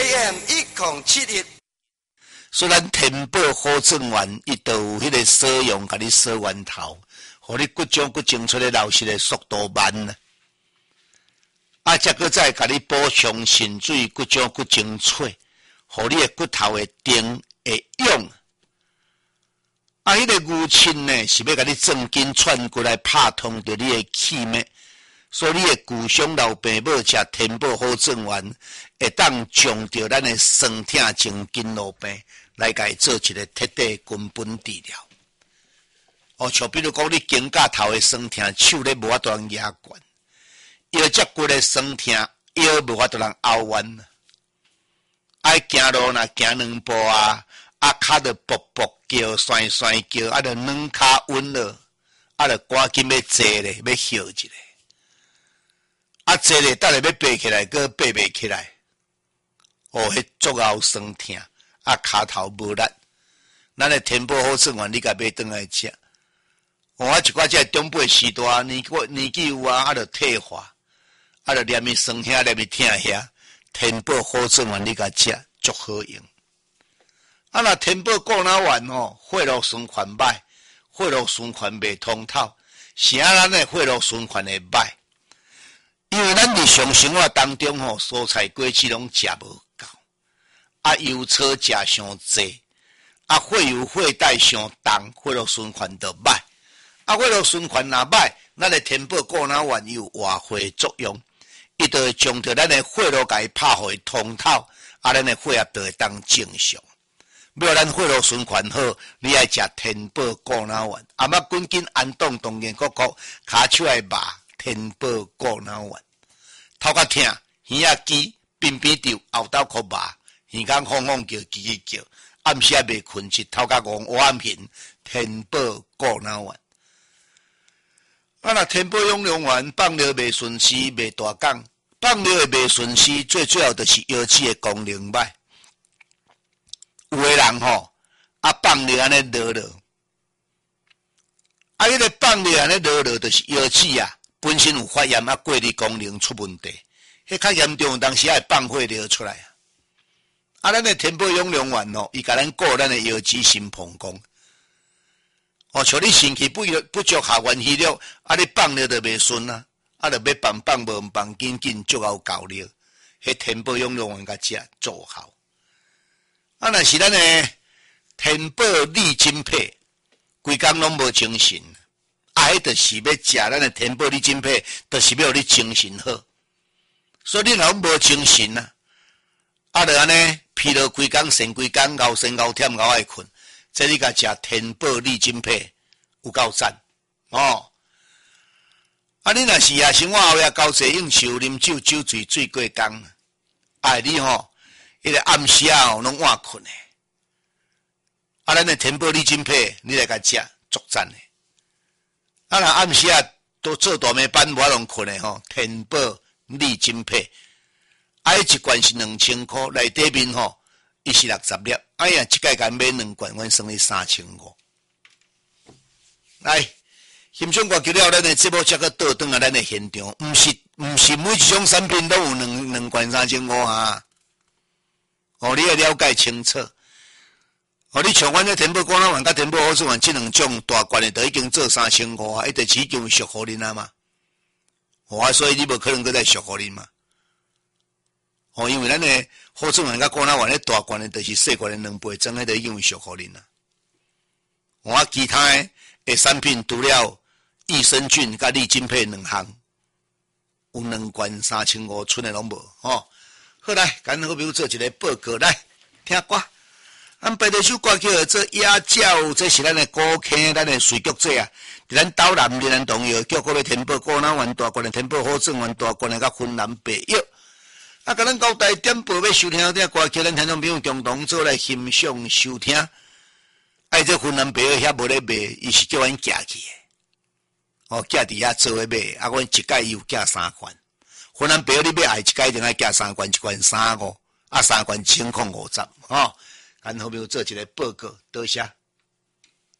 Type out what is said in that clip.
AM 1071。 虽然天宝好正丸，伊都有迄个锁用，甲你锁源头，互你骨种骨种出来流失的速度慢呢。再搁再甲你补充肾水，骨种骨精粹，互你的骨头的钉会用。迄个牛筋呢，是要甲你正筋串过来拍通着你的气脉，所以你的旧伤老病母食天宝好正丸，会当将着咱的酸痛精筋路病来甲伊做一个彻底根本治疗。像比如讲你肩胛头的酸痛，手咧无法度人压管，腰脊骨的酸痛，腰无法度人拗弯，行路若行两步脚就卜卜叫，酸酸叫，就软脚稳了，就赶紧要坐咧，要休一下。坐咧，等下要爬起来，佫爬袂起来。迄足后酸痛，骹头无力。咱的天宝好正丸，你甲买转来食。一寡这中辈时代年纪有就退化，就念伊酸遐，念伊痛遐。天宝好正丸，你甲食足好用。若天宝固脑丸血路循环歹，血路循环袂通透，是咱的血路循环会歹。因为咱日常生活当中蔬菜果子拢食无够，油炒食伤济，血油血带伤重，血路循环就歹。血路循环若歹，咱的天宝固脑丸有活血作用，伊就会将着咱的血路甲伊拍互伊通透，咱的血液就会当正常。要咱血路循环好，你爱食天宝固脑丸。仔滚紧安动动健国国，骹手爱麻天宝固脑丸。头壳痛，耳仔机边边掉，后斗壳麻，耳孔轰轰叫，叽叽叫，暗时也袂困，一头壳戆歪面，天宝固脑丸。若天宝养龙丸放疗袂顺时，袂大讲，放疗会袂顺时，最主要就是腰子的功能歹。有的人放疗安尼落落，迄个放疗安尼落落，就是腰子本身有发炎，过滤功能出问题，迄较严重，当时会放血流出来咱的天宝养龙丸伊甲咱顾咱的腰子心膀胱。像你肾气不足下元气了，你放了就袂顺就要放无放，紧紧足够够了。迄天宝养龙丸甲食奏效。若是咱的天宝利精配，规工拢无精神，迄就是要食咱的天宝利精配，就是要你精神好。所以你若无精神就安尼疲劳规工，神规工，熬神熬忝熬爱困。这你甲食天宝利精配有够赞你若是生活后交际应酬，啉酒酒醉醉过工，你迄个暗时拢晚困诶。咱的天宝利精配，你来甲食足赞诶。若暗时都做大暝班无法通困诶天宝利精配，一罐是2000块，内底面伊是60粒，一届甲买2罐，阮算你3500。来，欣赏歌曲了，咱的节目才个倒转咱的现场，毋是每一种产品都有2罐3500你要了解清楚。你像阮这天宝固脑丸甲天宝好正丸这2种大罐的，都已经做3500一直已经俗互恁嘛。所以你无可能搁再俗互恁嘛。因为咱的好正丸甲固脑丸咧大罐的，就是细罐的2倍装，迄都已经俗互恁啦。其他的产品除了益生菌甲利精配2项，有2罐3500，剩的拢无好来，咱好比如做一个报告来听歌。咱排第首歌叫做《野鸟》，这是咱的古坑，咱的水局者伫咱岛南伫咱同样叫各位天宝固脑丸大罐的天宝好正丸大罐的甲芬兰白药。甲咱交代点播要收听这歌曲，咱听众朋友共同做来欣赏收听。这芬兰白药遐无咧卖，伊是叫阮寄去的。寄伫遐做咧卖，阮一届有寄3罐。芬兰白药你买一届一定爱寄3罐，1罐3500，3罐1050咱好比如做一个报告，多谢。